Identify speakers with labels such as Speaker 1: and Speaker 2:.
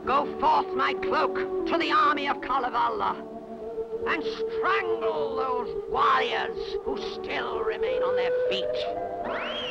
Speaker 1: Go forth, my cloak, to the army of Kalevala, and strangle those warriors who still remain on their feet.